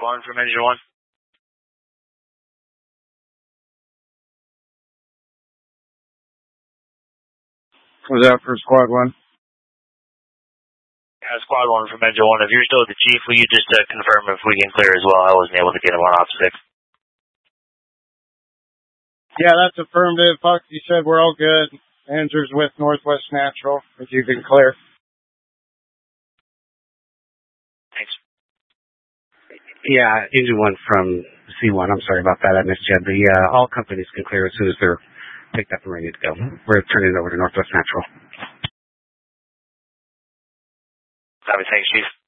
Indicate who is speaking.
Speaker 1: 1 from Engine 1.
Speaker 2: Was that for Squad 1?
Speaker 1: Yeah, Squad 1 from Engine 1. If you're still with the Chief, will you just confirm if we can clear as well? I wasn't able to get him on off 6.
Speaker 2: Yeah, that's affirmative. Fox, you said we're all good. Andrew's with Northwest Natural. If you can clear.
Speaker 1: Thanks.
Speaker 3: Yeah, Engine 1 from C1. I'm sorry about that. I missed you. All companies can clear as soon as they're picked up and ready to go. We're turning it over to Northwest Natural.
Speaker 1: Thanks, Chief.